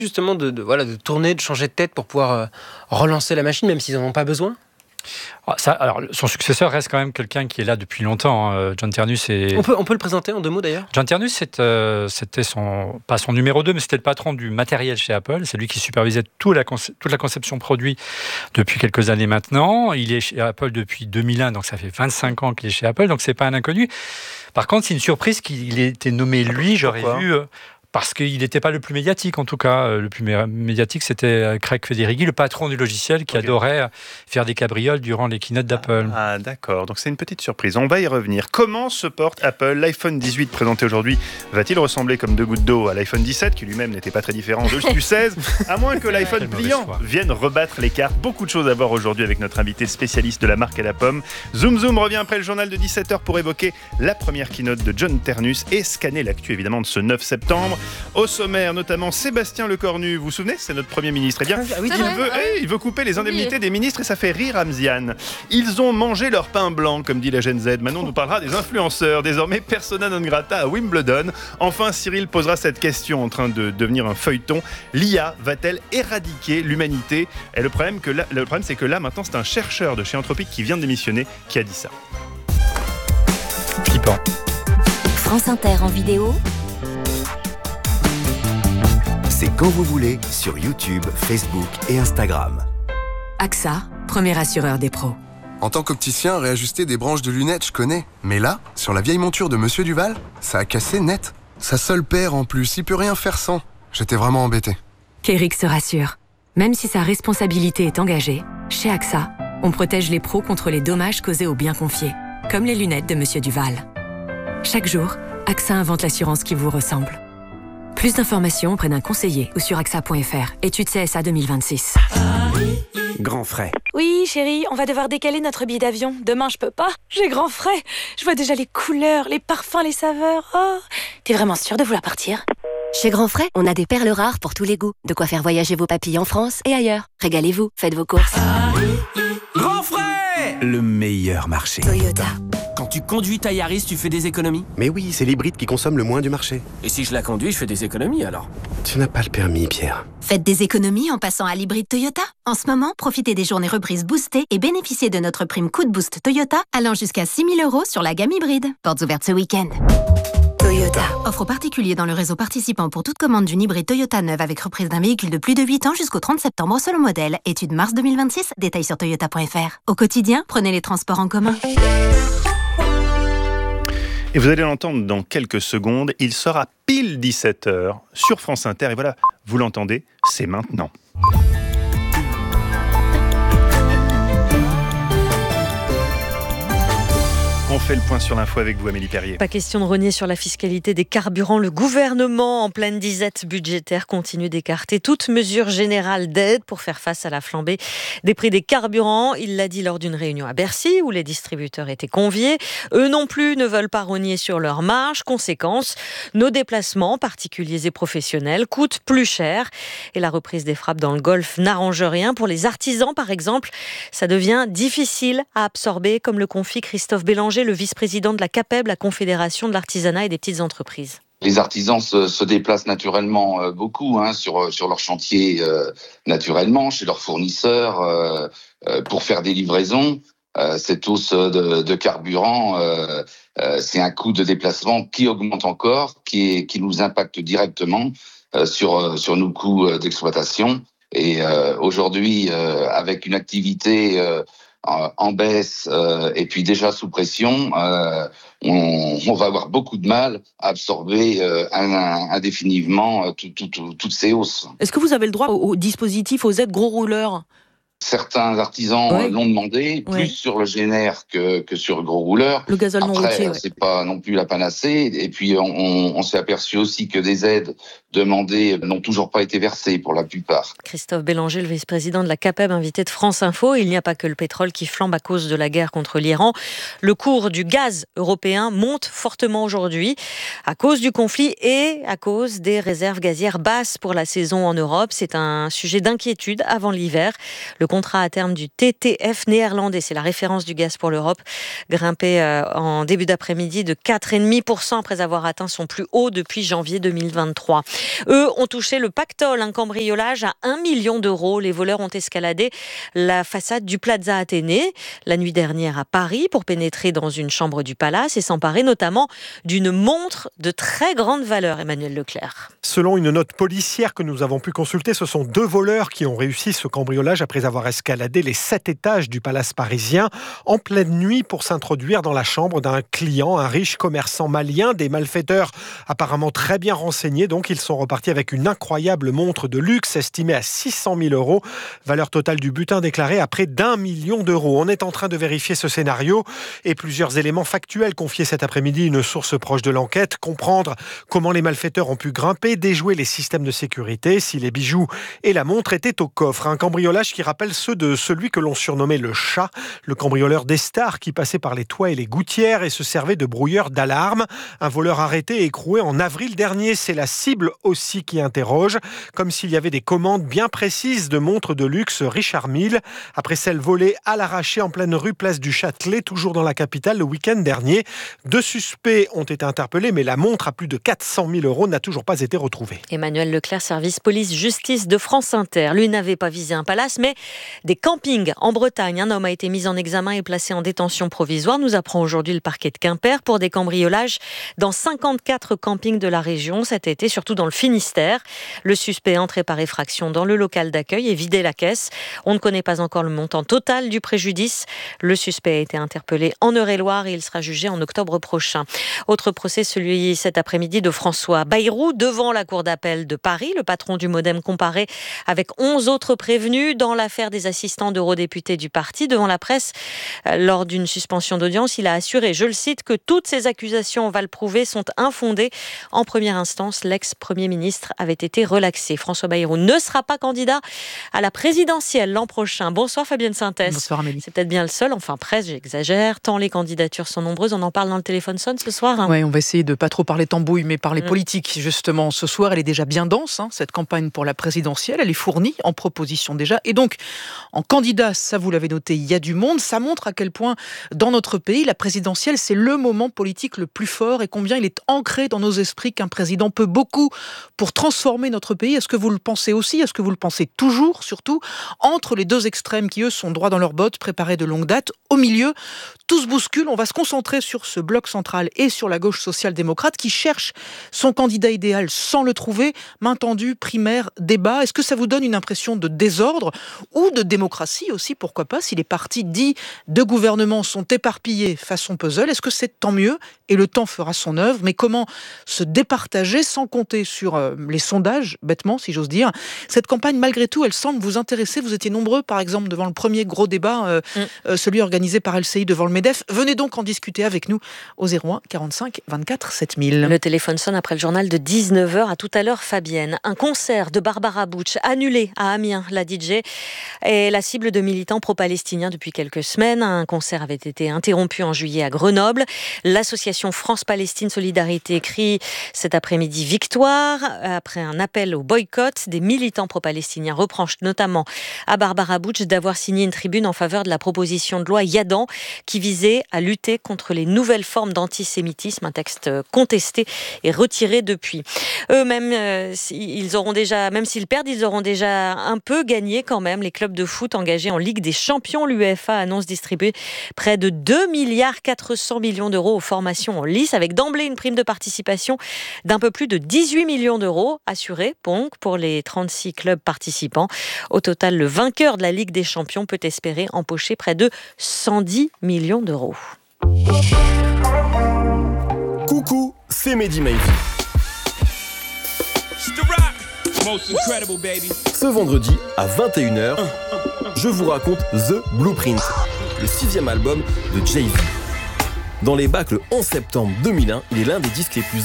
Justement de tourner, de changer de tête pour pouvoir relancer la machine, même s'ils n'en ont pas besoin? Alors, son successeur reste quand même quelqu'un qui est là depuis longtemps. John Ternus On peut le présenter en 2 mots d'ailleurs? John Ternus, c'était pas son numéro 2, mais c'était le patron du matériel chez Apple. C'est lui qui supervisait toute la conception produit depuis quelques années maintenant. Il est chez Apple depuis 2001, donc ça fait 25 ans qu'il est chez Apple, donc c'est pas un inconnu. Par contre, c'est une surprise qu'il ait été nommé lui. J'aurais vu... parce qu'il n'était pas le plus médiatique, en tout cas. Le plus médiatique, c'était Craig Federighi, le patron du logiciel, qui adorait faire des cabrioles durant les keynotes d'Apple. Ah, d'accord. Donc c'est une petite surprise. On va y revenir. Comment se porte Apple? L'iPhone 18 présenté aujourd'hui va-t-il ressembler comme 2 gouttes d'eau à l'iPhone 17, qui lui-même n'était pas très différent du 16, à moins que l'iPhone pliant vienne rebattre les cartes? Beaucoup de choses à voir aujourd'hui avec notre invité spécialiste de la marque à la pomme. Zoom Zoom revient après le journal de 17h pour évoquer la première keynote de John Ternus et scanner l'actu évidemment de ce 9 septembre. Au sommaire, notamment Sébastien Lecornu, vous vous souvenez, c'est notre Premier ministre. Eh bien, il veut couper les indemnités des ministres et ça fait rire Ramziane. Ils ont mangé leur pain blanc, comme dit la Gen Z. Maintenant, on nous parlera des influenceurs, désormais persona non grata à Wimbledon. Enfin, Cyril posera cette question en train de devenir un feuilleton. L'IA va-t-elle éradiquer l'humanité? Et le problème, c'est que là, maintenant, c'est un chercheur de chez Anthropic qui vient de démissionner qui a dit ça. Flippant. France Inter en vidéo. C'est quand vous voulez sur YouTube, Facebook et Instagram. AXA, premier assureur des pros. En tant qu'opticien, réajuster des branches de lunettes, je connais. Mais là, sur la vieille monture de Monsieur Duval, ça a cassé net. Sa seule paire en plus, il peut rien faire sans. J'étais vraiment embêté. Kéric se rassure. Même si sa responsabilité est engagée, chez AXA, on protège les pros contre les dommages causés aux biens confiés, comme les lunettes de Monsieur Duval. Chaque jour, AXA invente l'assurance qui vous ressemble. Plus d'informations auprès d'un conseiller ou sur AXA.fr. Étude CSA 2026. Grand frais. Oui, chérie, on va devoir décaler notre billet d'avion. Demain, je peux pas. J'ai grand frais. Je vois déjà les couleurs, les parfums, les saveurs. Oh, t'es vraiment sûre de vouloir partir? Chez Grand Frais, on a des perles rares pour tous les goûts. De quoi faire voyager vos papilles en France et ailleurs. Régalez-vous, faites vos courses. Grand frais! Le meilleur marché. Toyota. Quand tu conduis ta Yaris, tu fais des économies? Mais oui, c'est l'hybride qui consomme le moins du marché. Et si je la conduis, je fais des économies alors? Tu n'as pas le permis, Pierre. Faites des économies en passant à l'hybride Toyota. En ce moment, profitez des journées reprises boostées et bénéficiez de notre prime coup de boost Toyota allant jusqu'à 6 000 € sur la gamme hybride. Portes ouvertes ce week-end. Toyota. Offre aux particuliers dans le réseau participant pour toute commande d'une hybride Toyota neuve avec reprise d'un véhicule de plus de 8 ans jusqu'au 30 septembre selon modèle. Étude mars 2026, détails sur toyota.fr. Au quotidien, prenez les transports en commun. Et vous allez l'entendre dans quelques secondes, il sera pile 17h sur France Inter. Et voilà, vous l'entendez, c'est maintenant. On fait le point sur l'info avec vous, Amélie Perrier. Pas question de renier sur la fiscalité des carburants. Le gouvernement, en pleine disette budgétaire, continue d'écarter toute mesure générale d'aide pour faire face à la flambée des prix des carburants. Il l'a dit lors d'une réunion à Bercy où les distributeurs étaient conviés. Eux non plus ne veulent pas rogner sur leur marge. Conséquence, nos déplacements, particuliers et professionnels, coûtent plus cher. Et la reprise des frappes dans le Golfe n'arrange rien. Pour les artisans, par exemple, ça devient difficile à absorber, comme le confie Christophe Bélanger, le vice-président de la CAPEB, la Confédération de l'artisanat et des petites entreprises. Les artisans se déplacent naturellement beaucoup sur leur chantier, naturellement, chez leurs fournisseurs, pour faire des livraisons. Cette hausse de carburant, c'est un coût de déplacement qui augmente encore, qui nous impacte directement sur nos coûts d'exploitation. Et aujourd'hui, avec une activité en baisse et puis déjà sous pression, on va avoir beaucoup de mal à absorber indéfiniment toutes ces hausses. Est-ce que vous avez le droit aux dispositifs, aux aides gros rouleurs ? Certains artisans l'ont demandé, plus sur le GNR que sur le gros rouleur. Le gazole non routier, c'est pas non plus la panacée. Et puis, on s'est aperçu aussi que des aides demandées n'ont toujours pas été versées pour la plupart. Christophe Bélanger, le vice-président de la CAPEB, invité de France Info. Il n'y a pas que le pétrole qui flambe à cause de la guerre contre l'Iran. Le cours du gaz européen monte fortement aujourd'hui à cause du conflit et à cause des réserves gazières basses pour la saison en Europe. C'est un sujet d'inquiétude avant l'hiver. Le contrat à terme du TTF néerlandais, c'est la référence du gaz pour l'Europe, grimpé en début d'après-midi de 4,5% après avoir atteint son plus haut depuis janvier 2023. Eux ont touché le pactole, un cambriolage à 1 million d'euros. Les voleurs ont escaladé la façade du Plaza Athénée la nuit dernière à Paris pour pénétrer dans une chambre du palace et s'emparer notamment d'une montre de très grande valeur, Emmanuel Leclerc. Selon une note policière que nous avons pu consulter, ce sont 2 voleurs qui ont réussi ce cambriolage après avoir escaladé les 7 étages du palace parisien en pleine nuit pour s'introduire dans la chambre d'un client, un riche commerçant malien. Des malfaiteurs apparemment très bien renseignés, donc ils sont repartis avec une incroyable montre de luxe estimée à 600 000 euros. Valeur totale du butin déclarée à près d'1 million d'euros. On est en train de vérifier ce scénario et plusieurs éléments factuels confiés cet après-midi une source proche de l'enquête. Comprendre comment les malfaiteurs ont pu grimper, déjouer les systèmes de sécurité, si les bijoux et la montre étaient au coffre. Un cambriolage qui rappelle ceux de celui que l'on surnommait le chat, le cambrioleur des stars qui passait par les toits et les gouttières et se servait de brouilleur d'alarme. Un voleur arrêté et écroué en avril dernier. C'est la cible aussi qui interroge, comme s'il y avait des commandes bien précises de montres de luxe Richard Mille, après celle volée à l'arraché en pleine rue Place du Châtelet, toujours dans la capitale le week-end dernier. 2 suspects ont été interpellés, mais la montre à plus de 400 000 euros n'a toujours pas été retrouvée. Emmanuel Leclerc, service police-justice de France Inter. Lui n'avait pas visé un palace, mais des campings en Bretagne. Un homme a été mis en examen et placé en détention provisoire. Nous apprend aujourd'hui le parquet de Quimper pour des cambriolages dans 54 campings de la région cet été, surtout dans le Finistère. Le suspect est entré par effraction dans le local d'accueil et vidé la caisse. On ne connaît pas encore le montant total du préjudice. Le suspect a été interpellé en Eure-et-Loire et il sera jugé en octobre prochain. Autre procès, celui cet après-midi de François Bayrou devant la cour d'appel de Paris. Le patron du Modem comparé avec 11 autres prévenus dans l'affaire des assistants d'eurodéputés du parti. Devant la presse, lors d'une suspension d'audience, il a assuré, je le cite, que toutes ces accusations, on va le prouver, sont infondées. En première instance, l'ex-premier ministre avait été relaxé. François Bayrou ne sera pas candidat à la présidentielle l'an prochain. Bonsoir Fabienne Sintès. Bonsoir Amélie. C'est peut-être bien le seul, enfin presque, j'exagère, tant les candidatures sont nombreuses. On en parle dans le téléphone sonne ce soir. Oui, on va essayer de pas trop parler tambouille, mais parler politique. Justement, ce soir, elle est déjà bien dense, cette campagne pour la présidentielle. Elle est fournie en propositions déjà. Et donc, en candidat, ça vous l'avez noté, il y a du monde. Ça montre à quel point, dans notre pays, la présidentielle, c'est le moment politique le plus fort et combien il est ancré dans nos esprits qu'un président peut beaucoup pour transformer notre pays. Est-ce que vous le pensez aussi ? Est-ce que vous le pensez toujours, surtout, entre les 2 extrêmes qui, eux, sont droits dans leurs bottes, préparés de longue date, au milieu, tout se bouscule. On va se concentrer sur ce bloc central et sur la gauche social-démocrate qui cherche son candidat idéal sans le trouver. Main tendue, primaire, débat. Est-ce que ça vous donne une impression de désordre ou de démocratie aussi, pourquoi pas, si les partis dits de gouvernement sont éparpillés façon puzzle? Est-ce que c'est tant mieux et le temps fera son œuvre? Mais comment se départager sans compter sur les sondages, bêtement, si j'ose dire? Cette campagne, malgré tout, elle semble vous intéresser. Vous étiez nombreux, par exemple, devant le premier gros débat, celui organisé par LCI devant le MEDEF. Venez donc en discuter avec nous au 01 45 24 7000. Le téléphone sonne après le journal de 19h. À tout à l'heure, Fabienne. Un concert de Barbara Butch annulé à Amiens. La DJ est la cible de militants pro-palestiniens depuis quelques semaines. Un concert avait été interrompu en juillet à Grenoble. L'association France-Palestine Solidarité crie cet après-midi victoire. Après un appel au boycott, des militants pro-palestiniens reprochent notamment à Barbara Butch d'avoir signé une tribune en faveur de la proposition de loi Yadan qui visait à lutter contre les nouvelles formes d'antisémitisme, un texte contesté et retiré depuis. Eux-mêmes, ils auront déjà, même s'ils perdent, ils auront déjà un peu gagné quand même. Les clubs de foot engagés en Ligue des Champions, l'UEFA annonce distribuer près de 2,4 milliards d'euros aux formations en lice, avec d'emblée une prime de participation d'un peu plus de 18 millions d'euros assurée pour les 36 clubs participants. Au total, le vainqueur de la Ligue des Champions peut espérer empocher près de 110 millions d'euros. Coucou, c'est Mehdi Maizy. Ce vendredi à 21h, je vous raconte The Blueprint, le 6e album de Jay-Z. Dans les bacs le 11 septembre 2001, il est l'un des disques les plus